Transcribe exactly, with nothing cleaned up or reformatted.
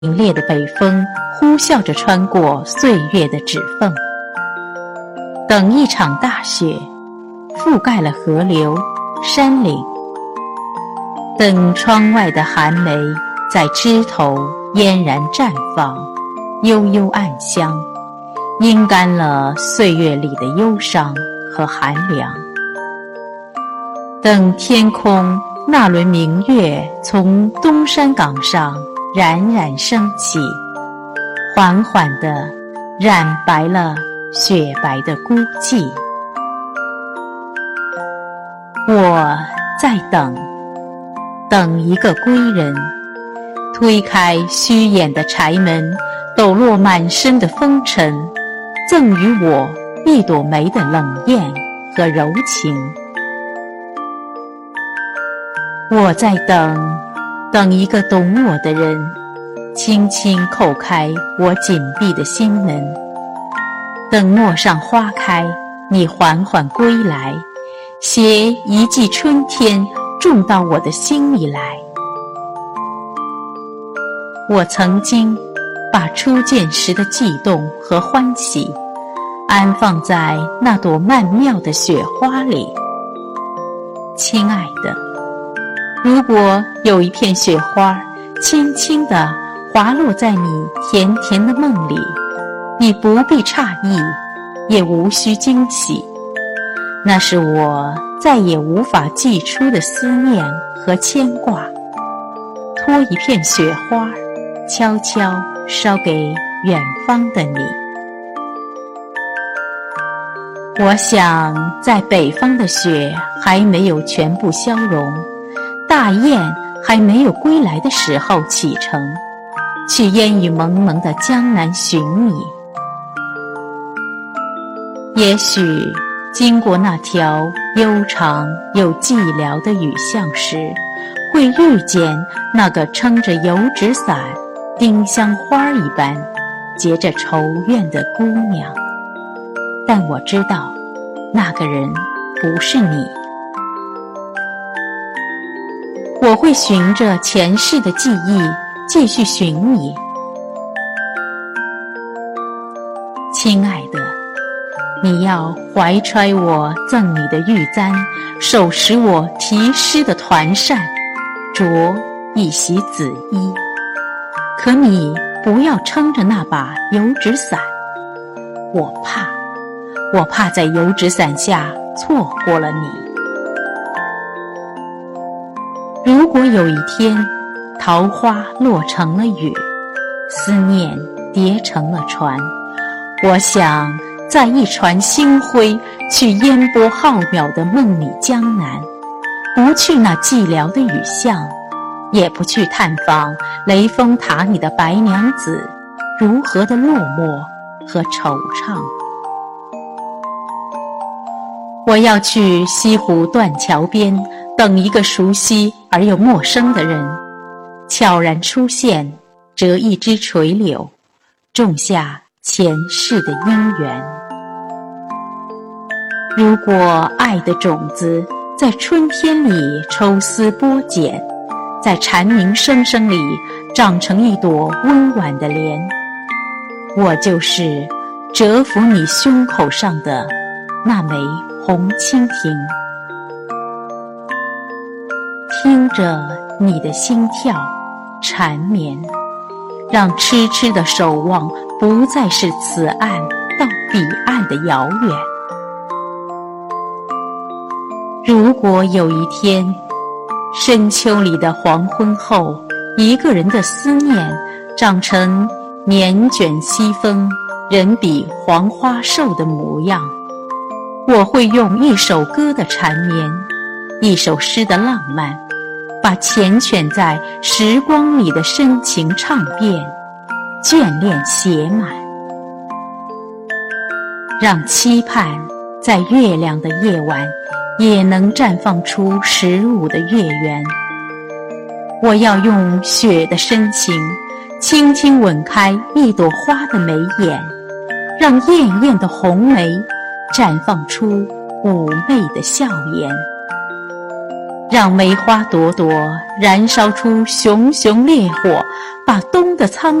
凛冽的北风呼啸着穿过岁月的指缝，等一场大雪覆盖了河流、山岭，等窗外的寒梅在枝头嫣然绽放，悠悠暗香，阴干了岁月里的忧伤和寒凉。等天空那轮明月从东山岗上冉冉升起，缓缓地染白了雪白的孤寂。我在等，等一个归人，推开虚掩的柴门，抖落满身的风尘，赠予我一朵梅的冷艳和柔情。我在等，等一个懂我的人，轻轻叩开我紧闭的心门。等陌上花开，你缓缓归来，携一季春天种到我的心里来。我曾经把初见时的悸动和欢喜安放在那朵曼妙的雪花里。亲爱的，如果有一片雪花轻轻地滑落在你甜甜的梦里，你不必诧异，也无需惊喜，那是我再也无法寄出的思念和牵挂。托一片雪花，悄悄捎给远方的你。我想在北方的雪还没有全部消融，大雁还没有归来的时候启程，去烟雨蒙蒙的江南寻你。也许经过那条悠长又寂寥的雨巷时，会遇见那个撑着油纸伞、丁香花一般结着愁怨的姑娘，但我知道那个人不是你。我会循着前世的记忆继续寻你。亲爱的，你要怀揣我赠你的玉簪，手持我题诗的团扇，着一袭紫衣。可你不要撑着那把油纸伞，我怕，我怕在油纸伞下错过了你。如果有一天，桃花落成了雨，思念叠成了船，我想在一船星辉去烟波浩渺的梦里江南，不去那寂寥的雨巷，也不去探访雷峰塔里的白娘子如何的落寞和惆怅。我要去西湖断桥边，等一个熟悉而又陌生的人悄然出现，折一枝垂柳，种下前世的姻缘。如果爱的种子在春天里抽丝剥茧，在蝉鸣声声里长成一朵温婉的莲，我就是折服你胸口上的那枚红蜻蜓。听着你的心跳缠绵，让痴痴的守望不再是此岸到彼岸的遥远。如果有一天，深秋里的黄昏后，一个人的思念长成年卷西风，人比黄花瘦的模样，我会用一首歌的缠绵，一首诗的浪漫，把缱绻在时光里的深情唱遍，眷恋写满，让期盼在月亮的夜晚也能绽放出十五的月圆。我要用雪的深情轻轻吻开一朵花的眉眼，让艳艳的红梅绽放出妩媚的笑颜。 让梅花朵朵燃烧出熊熊烈火，把冬的苍